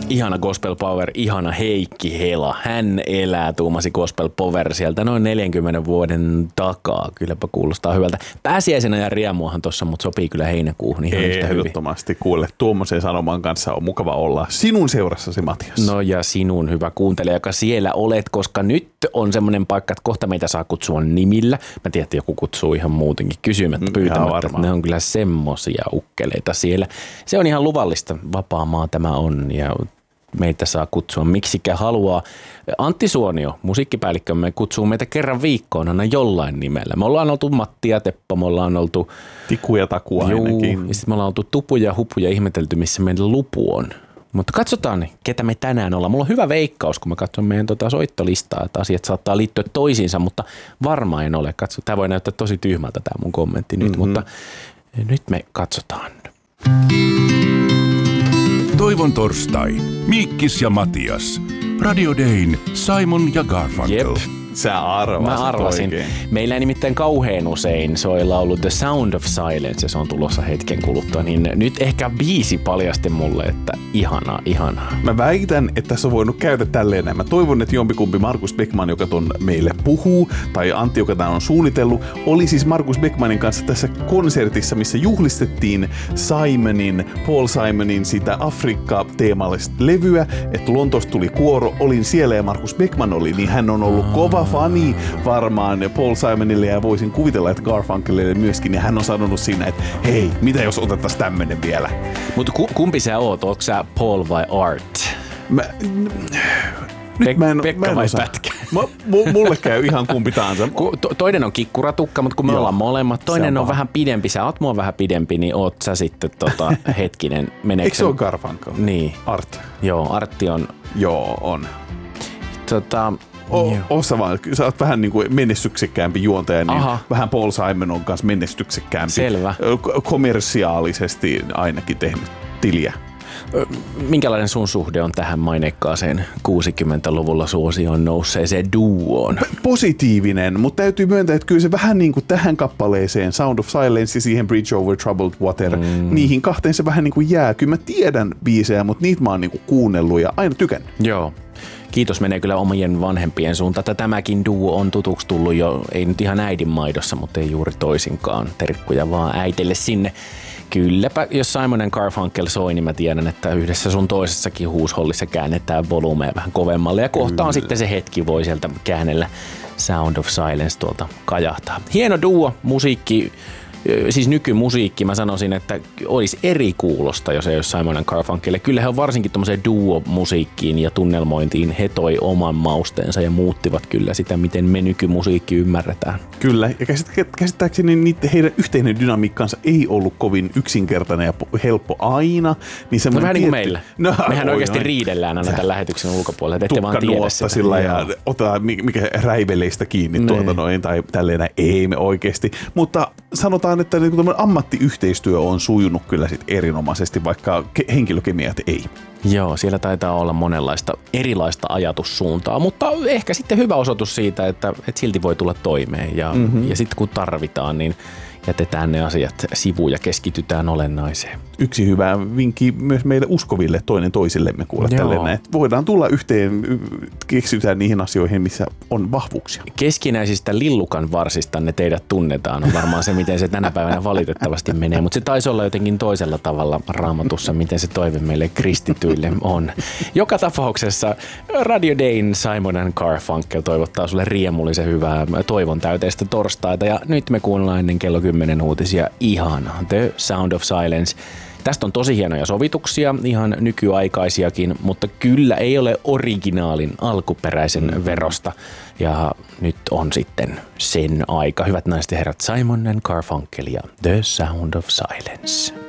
Ihana Gospel Power, ihana Heikki Hela. Hän elää, tuumasi Gospel Power sieltä noin 40 vuoden takaa. Kylläpä kuulostaa hyvältä. Pääsiäisenä ja riemuahan tuossa, mutta sopii kyllä heinäkuuhun ihan yhtä hyvin. Ehdottomasti. Kuule, tuommoisen sanoman kanssa on mukava olla sinun seurassasi, Matias. No ja sinun hyvä kuuntelija, joka siellä olet, koska nyt on semmoinen paikka, että kohta meitä saa kutsua nimillä. Mä tiedän, että joku kutsuu ihan muutenkin kysymättä, pyytämättä, että ne on kyllä semmosia ukkeleita siellä. Se on ihan luvallista, vapaa maa tämä on ja meitä saa kutsua miksikä haluaa. Antti Suonio, musiikkipäällikkömme, kutsuu meitä kerran viikkoon aina jollain nimellä. Me ollaan oltu Matti ja Teppo, me ollaan oltu Tiku ja Taku ainakin. Ja sitten me ollaan oltu Tupu ja Hupu ja ihmetelty, missä meidän lupu on. Mutta katsotaan, ketä me tänään ollaan. Mulla on hyvä veikkaus, kun mä katson meidän soittolistaa, että asiat saattaa liittyä toisiinsa, mutta varmaan en ole. Tämä voi näyttää tosi tyhmältä tämä mun kommentti nyt, mutta nyt me katsotaan. Toivon torstai. Miikkis ja Matias. Radio Dayn, Simon ja Garfunkel. Jep. Sä arvasit. Mä arvasin. Oikein. Meillä ei nimittäin kauhean usein soi laulu The Sound of Silence, ja se on tulossa hetken kuluttua, niin nyt ehkä biisi paljasti mulle, että ihanaa. Mä väitän, että tässä on voinut käydä tälleen. Mä toivon, että jompikumpi Markus Beckman, joka ton meille puhuu, tai Antti, joka tämän on suunnitellut, oli siis Markus Beckmanin kanssa tässä konsertissa, missä juhlistettiin Paul Simonin sitä Afrikka-teemallista levyä, että Lontoosta tuli kuoro, olin siellä ja Markus Beckman oli, niin hän on ollut kova fani varmaan Paul Simonille ja voisin kuvitella, että Garfunkelille myöskin, ja hän on sanonut siinä, että hei, mitä jos otettaisiin tämmönen vielä? Mutta kumpi sä oot? Ootko sä Paul vai Art? Pekka vai Pätkä? Mulle käy ihan kumpi tahansa. Toinen on kikkuratukka, mutta kun me ollaan molemmat, toinen on vähän pidempi, sä oot mua vähän pidempi, niin oot sä sitten hetkinen. Eikö se ole Garfunkel? Niin. Art. Joo, Artti on. Joo, on. Sä oot vähän niin kuin menestyksekkäämpi juontaja, niin vähän Paul Simon on kanssa menestyksekkäämpi. Selvä. Kommersiaalisesti ainakin tehnyt tiliä. Minkälainen sun suhde on tähän maineikkaaseen 60-luvulla suosioon nousseeseen duoon? Positiivinen, mutta täytyy myöntää, että kyllä se vähän niin kuin tähän kappaleeseen Sound of Silence ja siihen Bridge Over Troubled Water, niihin kahteen se vähän niin kuin jää. Kyllä mä tiedän biisejä, mutta niitä mä oon niin kuin kuunnellut ja aina tykännyt. Joo. Kiitos menee kyllä omien vanhempien suuntaan. Tämäkin duo on tutuksi tullut jo, ei nyt ihan äidin maidossa, mutta ei juuri toisinkaan. Terkkuja vaan äitelle sinne. Kylläpä, jos Simon & Garfunkel soi, niin mä tiedän, että yhdessä sun toisessakin huushollissa käännetään volumea vähän kovemmalle. Ja kohta on sitten se hetki, voi sieltä käännellä Sound of Silence tuolta kajahtaa. Hieno duo, musiikki. Siis nykymusiikki, mä sanoisin, että olisi eri kuulosta, jos ei ole Simon & Garfunkel. Kyllä he on varsinkin tommoseen duo-musiikkiin ja tunnelmointiin, he toi oman mausteensa ja muuttivat kyllä sitä, miten me nykymusiikki ymmärretään. Kyllä, ja käsittääkseni heidän yhteinen dynamiikkansa ei ollut kovin yksinkertainen ja helppo aina. Niin no vähän niin kuin meillä. No, mehän oikeasti riidellään aina tämän lähetyksen ulkopuolella, ette vaan tiedä sitä. Sillä ja otetaan mikä räiveleistä kiinni tai tälleen, ei me oikeasti. Mutta sanotaan, että ammattiyhteistyö on sujunut kyllä sit erinomaisesti, vaikka henkilökemiat ei. Joo, siellä taitaa olla monenlaista erilaista ajatussuuntaa, mutta ehkä sitten hyvä osoitus siitä, että silti voi tulla toimeen ja sitten kun tarvitaan, niin jätetään ne asiat sivuun ja keskitytään olennaiseen. Yksi hyvä vinkki myös meille uskoville toinen toisillemme kuulla tälleen, että voidaan tulla yhteen, keskitytään niihin asioihin, missä on vahvuuksia. Keskinäisistä lillukan varsista ne teidät tunnetaan, on varmaan se, miten se tänä päivänä valitettavasti menee, mutta se taisi olla jotenkin toisella tavalla Raamatussa, miten se toive meille kristityille on. Joka tapauksessa Radio Dayn Simon & Garfunkel toivottaa sulle riemullisen hyvää toivon täyteistä torstaita ja nyt me kuunnellaan ennen kello 10 uutisia ihana The Sound of Silence. Tästä on tosi hienoja sovituksia, ihan nykyaikaisiakin, mutta kyllä ei ole originaalin alkuperäisen verosta. Ja nyt on sitten sen aika. Hyvät naiset ja herrat, Simon & Garfunkel ja The Sound of Silence.